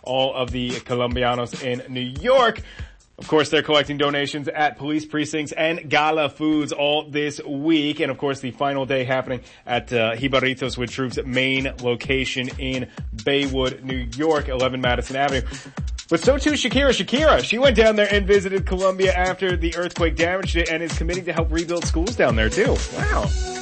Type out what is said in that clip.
all of the Colombianos in New York. Of course, they're collecting donations at police precincts and Gala Foods all this week. And of course, the final day happening at Jibarritos with Troops' main location in Baywood, New York, 11 Madison Avenue. But so too Shakira. Shakira, she went down there and visited Colombia after the earthquake damaged it and is committing to help rebuild schools down there too. Wow.